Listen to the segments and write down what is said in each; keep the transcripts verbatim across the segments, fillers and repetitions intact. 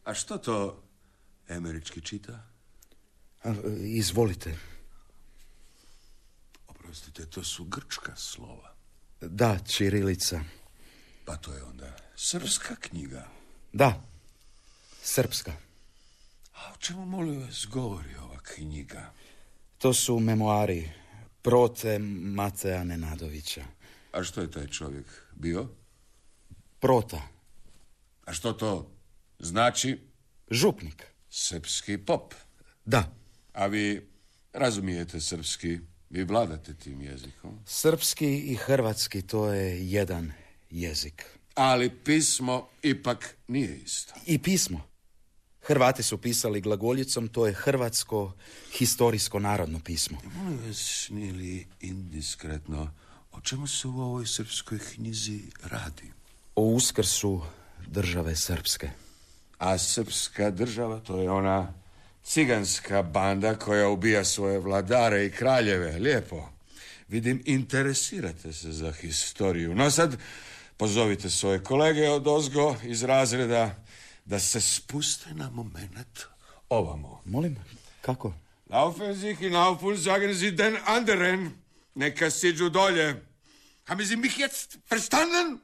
A što to američki čita? A, izvolite. Oprostite, to su grčka slova. Da, ćirilica. Pa to je onda srpska knjiga. Da, srpska. A o čemu, molim vas, govori ova knjiga? To su memoari Prote Mateja Nenadovića. A što je taj čovjek bio? Prota. A što to znači? Župnik. Srpski pop. Da. A vi razumijete srpski? Vi vladate tim jezikom? Srpski i hrvatski, to je jedan jezik. Ali pismo ipak nije isto. I pismo. Hrvati su pisali glagoljicom, to je hrvatsko historijsko narodno pismo. Molim vas, nije li indiskretno, o čemu se u ovoj srpskoj knjizi radi? O uskrsu države srpske. A srpska država, to je ona ciganska banda koja ubija svoje vladare i kraljeve. Lijepo. Vidim, interesirate se za historiju. No sad pozovite svoje kolege od ozgo iz razreda da se spuste na moment ovamo. Molim, kako? Laufen sich hinauf und sagen Sie den anderen. Neka siđu dolje. Haben Sie mich jetzt verstanden?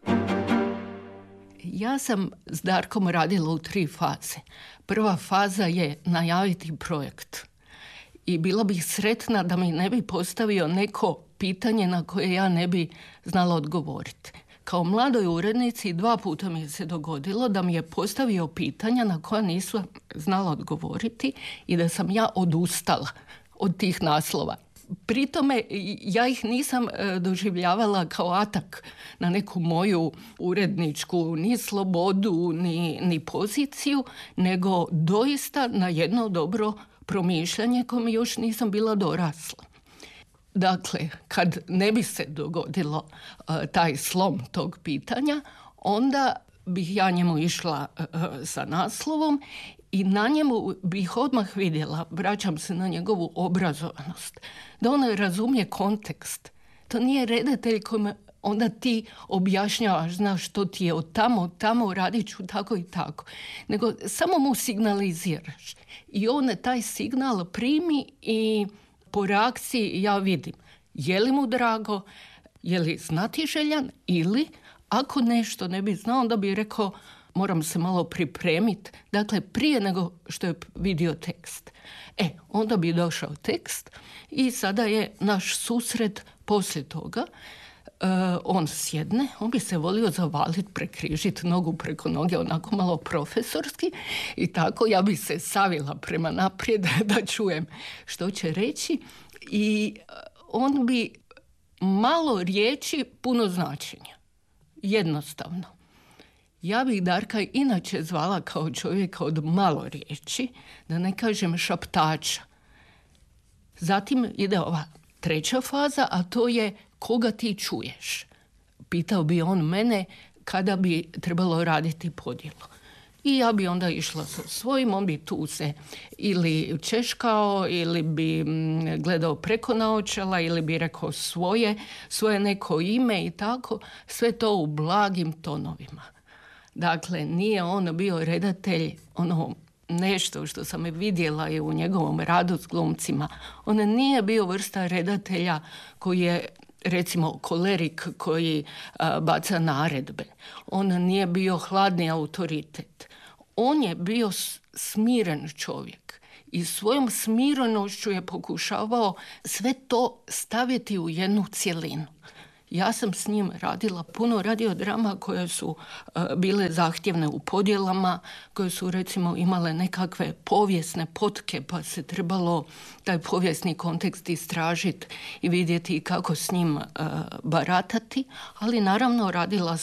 Ja sam s Darkom radila u tri faze. Prva faza je najaviti projekt. I bila bih sretna da mi ne bi postavio neko pitanje na koje ja ne bi znala odgovoriti. Kao mladoj urednici dva puta mi se dogodilo da mi je postavio pitanja na koja nisam znala odgovoriti i da sam ja odustala od tih naslova. Pri tome ja ih nisam doživljavala kao atak na neku moju uredničku ni slobodu, ni, ni poziciju, ego doista na jedno dobro promišljanje kome još nisam bila dorasla. Dakle, kad ne bi se dogodilo uh, taj slom tog pitanja, onda bih ja njemu išla uh, sa naslovom i na njemu bih odmah vidjela, vraćam se na njegovu obrazovanost, da on razumije kontekst. To nije redatelj kojima onda ti objašnjavaš, znaš što ti je od tamo, od tamo, radit ću tako i tako. Nego samo mu signaliziraš. I on taj signal primi i po reakciji ja vidim je li mu drago, je li znatiželjan ili ako nešto ne bi znao, onda bi rekao moram se malo pripremiti, dakle prije nego što je vidio tekst. E, onda bi došao tekst i sada je naš susret poslije toga. Uh, on sjedne, on bi se volio zavaliti, prekrižiti nogu preko noge, onako malo profesorski i tako ja bi se savila prema naprijed da čujem što će reći i on bi malo riječi, puno značenja. Jednostavno. Ja bih Darka inače zvala kao čovjeka od malo riječi, da ne kažem šaptača. Zatim ide ova treća faza, a to je koga ti čuješ. Pitao bi on mene kada bi trebalo raditi podjelu. I ja bi onda išla sa svojim, on bi tu se ili češkao, ili bi gledao preko naočala, ili bi rekao svoje, svoje neko ime i tako. Sve to u blagim tonovima. Dakle, nije on bio redatelj ono nešto što sam vidjela je u njegovom radu s glumcima. On nije bio vrsta redatelja koji je recimo kolerik koji a, baca naredbe. On nije bio hladni autoritet. On je bio smiren čovjek i svojom smirenošću je pokušavao sve to staviti u jednu cjelinu. Ja sam s njim radila puno radiodrama koje su uh, bile zahtjevne u podjelama, koje su recimo imale nekakve povijesne potke, pa se trebalo taj povijesni kontekst istražiti i vidjeti kako s njim uh, baratati, ali naravno radila